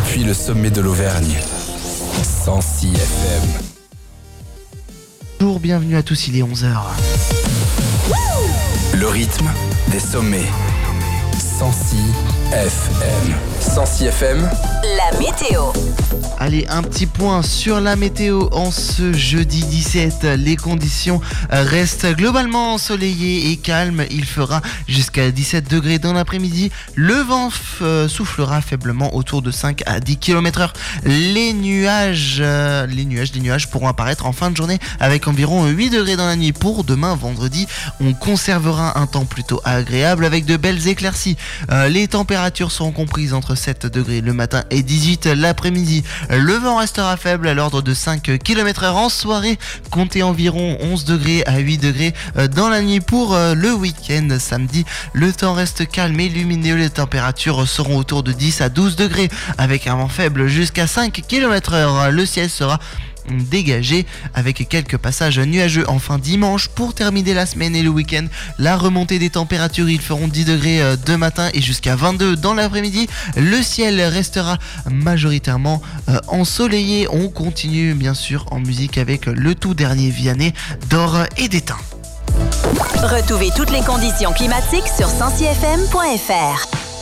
depuis le sommet de l'Auvergne. 106 FM. Bonjour, bienvenue à tous, il est 11h. Le rythme des sommets. 106 FM. 106 FM. La météo. Allez, un petit point sur la météo en ce jeudi 17. Les conditions restent globalement ensoleillées et calmes. Il fera jusqu'à 17 degrés dans l'après-midi. Le vent soufflera faiblement autour de 5 à 10 km/h. Les nuages pourront apparaître en fin de journée avec environ 8 degrés dans la nuit. Pour demain, vendredi, on conservera un temps plutôt agréable avec de belles éclaircies. Les températures seront comprises entre 7 degrés le matin et 18 l'après-midi. Le vent restera faible à l'ordre de 5 km/h en soirée. Comptez environ 11 degrés à 8 degrés dans la nuit. Pour le week-end samedi, le temps reste calme et lumineux. Les températures seront autour de 10 à 12 degrés avec un vent faible jusqu'à 5 km/h. Le ciel sera dégagé avec quelques passages nuageux. Enfin, dimanche, pour terminer la semaine et le week-end, la remontée des températures, ils feront 10 degrés de matin et jusqu'à 22 dans l'après-midi. Le ciel restera majoritairement ensoleillé. On continue bien sûr en musique avec le tout dernier Vianney, d'Or et d'étain. Retrouvez toutes les conditions climatiques sur 106fm.fr.